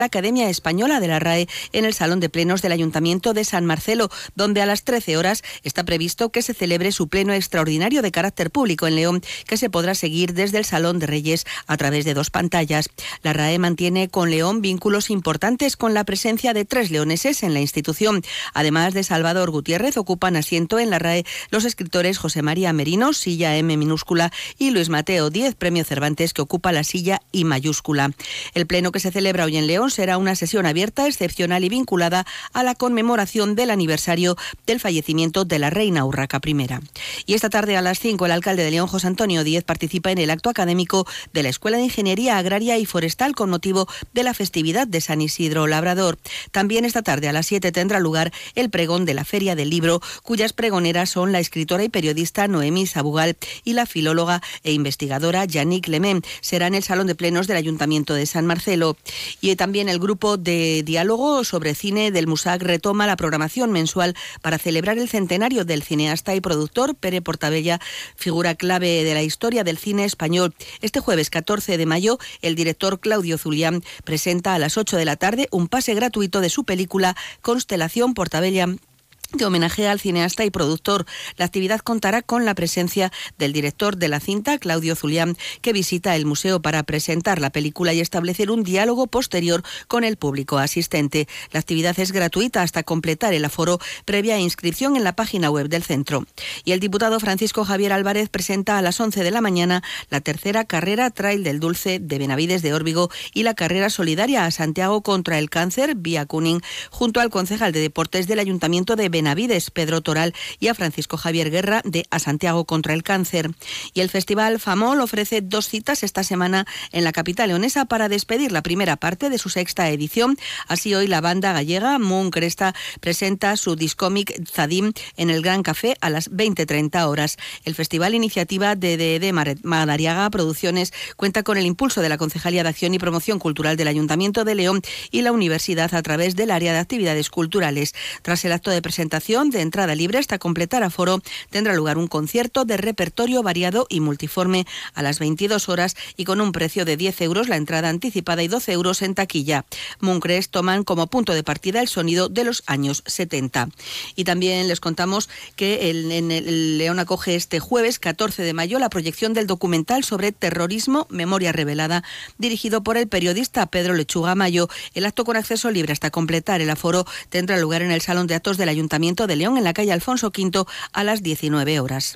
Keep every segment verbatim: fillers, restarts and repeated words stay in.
la Academia Española de la R A E en el Salón de Plenos del Ayuntamiento de San Marcelo, donde a las trece horas está previsto que se celebre su pleno extraordinario de carácter público en León, que se podrá seguir desde el Salón de Reyes a través de dos pantallas. La R A E mantiene con León vínculos importantes con la presencia de tres leoneses en la institución. Además de Salvador Gutiérrez, ocupan asiento en la R A E los escritores José María Merino, silla M minúscula, y Luis Mateo Díez, premio Cervantes, que ocupa la silla I mayúscula. El pleno que se celebra hoy en León será una sesión abierta, excepcional y vinculada a la conmemoración del aniversario del fallecimiento de la reina Urraca primera. Y esta tarde a las cinco el alcalde de León, José Antonio Díez, participa en el acto académico de la Escuela de Ingeniería Agraria y Forestal con motivo de la festividad de San Isidro Labrador. También esta tarde a las siete tendrá lugar el pregón de la Feria del Libro, cuyas pregoneras son la escritora y periodista Noemí Sabugal y la filóloga e investigadora Yannick Lemén. Será en el Salón de Plenos del Ayuntamiento de San Marcelo. Y también el grupo de diálogo sobre cine del MUSAC retoma la programación mensual para celebrar el centenario del cineasta y productor Pere Portabella, figura clave de la historia del cine español. Este jueves catorce de mayo, el director Claudio Zulián presenta a las ocho de la tarde un pase gratuito de su película Constelación Portabella, de homenaje al cineasta y productor. La actividad contará con la presencia del director de la cinta, Claudio Zulián, que visita el museo para presentar la película y establecer un diálogo posterior con el público asistente. La actividad es gratuita hasta completar el aforo, previa inscripción en la página web del centro. Y el diputado Francisco Javier Álvarez presenta a las once de la mañana la tercera carrera Trail del Dulce de Benavides de Órbigo y la carrera solidaria a Santiago contra el cáncer vía Cuning, junto al concejal de Deportes del Ayuntamiento de Benavides, Benavides, Pedro Toral, y a Francisco Javier Guerra de A Santiago contra el Cáncer. Y el Festival FAMOL ofrece dos citas esta semana en la capital leonesa para despedir la primera parte de su sexta edición. Así hoy la banda gallega Moon Cresta presenta su discómic Zadim en el Gran Café a las veinte treinta horas. El festival, iniciativa de de, de Madariaga Producciones, cuenta con el impulso de la Concejalía de Acción y Promoción Cultural del Ayuntamiento de León y la Universidad a través del área de actividades culturales. Tras el acto de presentación de entrada libre hasta completar aforo, tendrá lugar un concierto de repertorio variado y multiforme a las veintidós horas y con un precio de diez euros la entrada anticipada y doce euros en taquilla. Mooncrest toman como punto de partida el sonido de los años setenta. Y también les contamos que el, en el León acoge este jueves catorce de mayo la proyección del documental sobre terrorismo, Memoria Revelada, dirigido por el periodista Pedro Lechuga Mayo. El acto, con acceso libre hasta completar el aforo, tendrá lugar en el Salón de Actos del Ayuntamiento de León, en la calle Alfonso Quinto, a las diecinueve horas.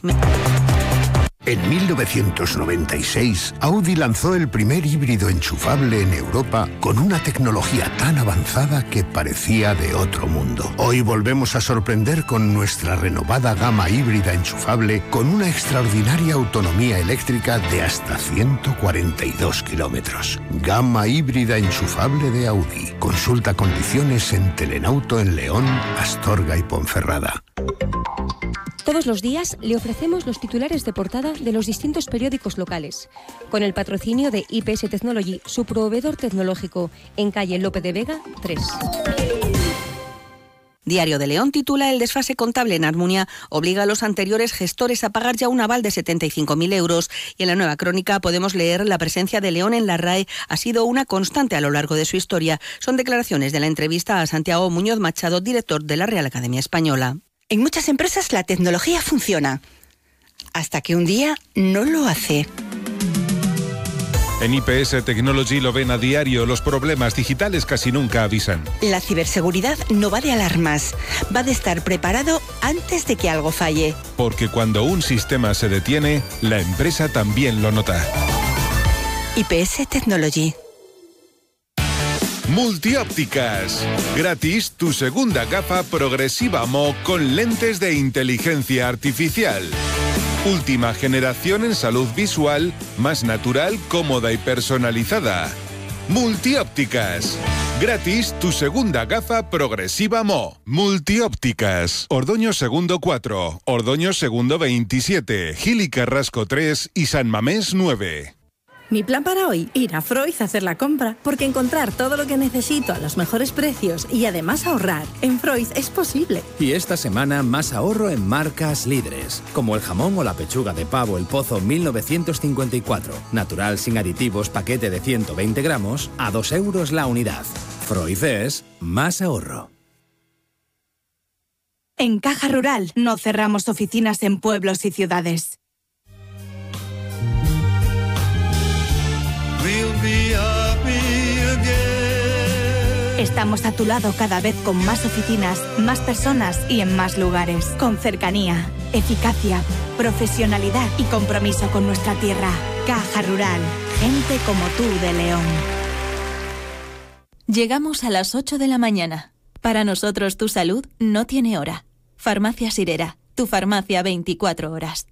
En mil novecientos noventa y seis, Audi lanzó el primer híbrido enchufable en Europa con una tecnología tan avanzada que parecía de otro mundo. Hoy volvemos a sorprender con nuestra renovada gama híbrida enchufable con una extraordinaria autonomía eléctrica de hasta ciento cuarenta y dos kilómetros. Gama híbrida enchufable de Audi. Consulta condiciones en Telenauto en León, Astorga y Ponferrada. Todos los días le ofrecemos los titulares de portada de los distintos periódicos locales, con el patrocinio de I P S Technology, su proveedor tecnológico, en calle Lope de Vega tres. Diario de León titula: el desfase contable en Armunia obliga a los anteriores gestores a pagar ya un aval de setenta y cinco mil euros. Y en la Nueva Crónica podemos leer: la presencia de León en la R A E ha sido una constante a lo largo de su historia. Son declaraciones de la entrevista a Santiago Muñoz Machado, director de la Real Academia Española. En muchas empresas la tecnología funciona, hasta que un día no lo hace. En I P S Technology lo ven a diario, los problemas digitales casi nunca avisan. La ciberseguridad no va de alarmas, va de estar preparado antes de que algo falle. Porque cuando un sistema se detiene, la empresa también lo nota. I P S Technology. Multiópticas. Gratis tu segunda gafa progresiva M O con lentes de inteligencia artificial. Última generación en salud visual, más natural, cómoda y personalizada. Multiópticas. Gratis tu segunda gafa progresiva M O. Multiópticas. Ordoño Segundo cuatro, Ordoño Segundo veintisiete, Gil y Carrasco tres y San Mamés nueve. Mi plan para hoy, ir a Freud a hacer la compra, porque encontrar todo lo que necesito a los mejores precios y además ahorrar en Freud es posible. Y esta semana más ahorro en marcas líderes, como el jamón o la pechuga de pavo El Pozo mil novecientos cincuenta y cuatro, natural sin aditivos, paquete de ciento veinte gramos, a dos euros la unidad. Freud es más ahorro. En Caja Rural no cerramos oficinas en pueblos y ciudades. Estamos a tu lado cada vez con más oficinas, más personas y en más lugares. Con cercanía, eficacia, profesionalidad y compromiso con nuestra tierra. Caja Rural. Gente como tú de León. Llegamos a las ocho de la mañana. Para nosotros tu salud no tiene hora. Farmacia Sirera, tu farmacia veinticuatro horas.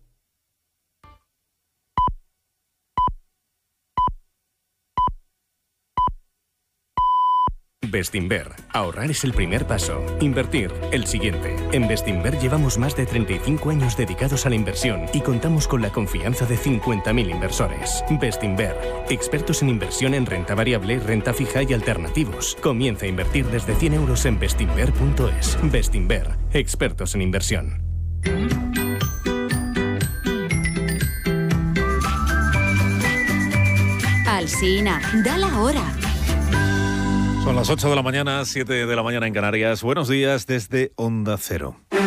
Bestinver. Ahorrar es el primer paso. Invertir, el siguiente. En Bestinver llevamos más de treinta y cinco años dedicados a la inversión y contamos con la confianza de cincuenta mil inversores. Bestinver. Expertos en inversión en renta variable, renta fija y alternativos. Comienza a invertir desde cien euros en bestinver punto es. Bestinver. Expertos en inversión. Alsina, da la hora. Son las ocho de la mañana, siete de la mañana en Canarias. Buenos días desde Onda Cero.